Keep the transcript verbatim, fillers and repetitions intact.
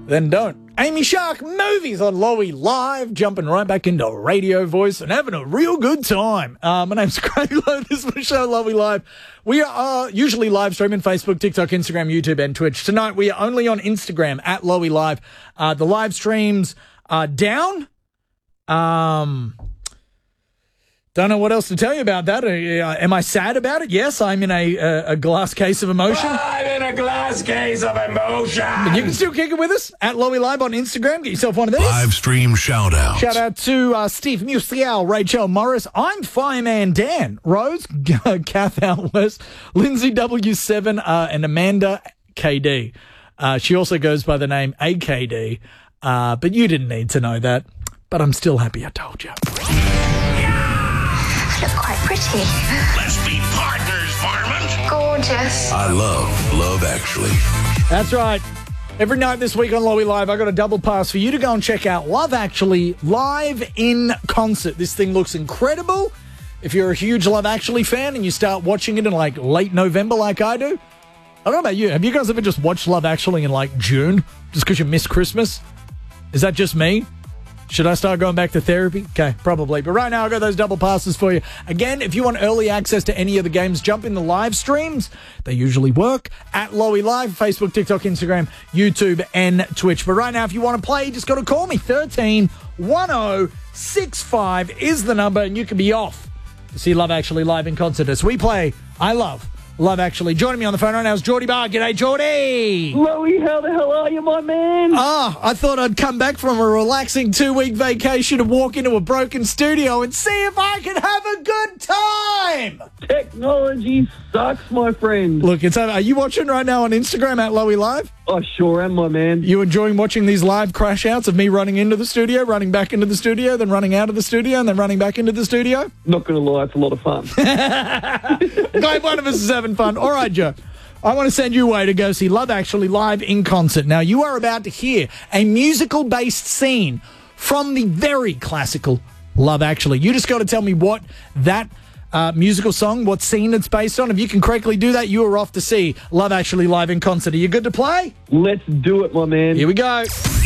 then don't. Amy Shark, movies on Lowy Live, jumping right back into radio voice and having a real good time. Uh, my name's Craig Lowe. This is my show, Lowy Live. We are usually live streaming Facebook, TikTok, Instagram, YouTube, and Twitch. Tonight, we are only on Instagram at Lowy Live. Uh, the live streams are down. Um... Don't know what else to tell you about that. Uh, am I sad about it? Yes, I'm in a, a, a glass case of emotion. I'm in a glass case of emotion. But you can still kick it with us at Lowy Live on Instagram. Get yourself one of these. Live stream shout out. Shout out to uh, Steve Musial, Rachel Morris. I'm Fireman Dan. Rose, Kath Out West, Lindsay W seven, uh, and Amanda K D. Uh, she also goes by the name A K D. Uh, but you didn't need to know that. But I'm still happy I told you. That's quite pretty. Let's be partners, Varmint. Gorgeous. I love Love Actually. That's right. Every night this week on Lowy Live, I got a double pass for you to go and check out Love Actually live in concert. This thing looks incredible. If you're a huge Love Actually fan and you start watching it in like late November like I do, I don't know about you. Have you guys ever just watched Love Actually in like June just because you missed Christmas? Is that just me? Should I start going back to therapy? Okay, probably. But right now, I've got those double passes for you. Again, if you want early access to any of the games, jump in the live streams. They usually work at Lowy Live, Facebook, TikTok, Instagram, YouTube, and Twitch. But right now, if you want to play, you just got to call me. thirteen one oh six five is the number, and you can be off to see Love Actually live in concert as we play I Love Love Actually. Joining me on the phone right now is Geordie Bar. G'day, Geordie. Lowy, how the hell are you, my man? Ah, I thought I'd come back from a relaxing two-week vacation and walk into a broken studio and see if I could have a good time. Technology sucks, my friend. Look, it's over. Are you watching right now on Instagram at Lowy Live? I sure am, my man. You enjoying watching these live crash outs of me running into the studio, running back into the studio, then running out of the studio, and then running back into the studio? Not going to lie, it's a lot of fun. Glad one of us is having fun. All right, Joe. I want to send you away to go see Love Actually live in concert. Now, you are about to hear a musical-based scene from the very classical Love Actually. You just got to tell me what that uh, musical song, what scene it's based on. If you can correctly do that, you are off to see Love Actually live in concert. Are you good to play? Let's do it, my man. Here we go.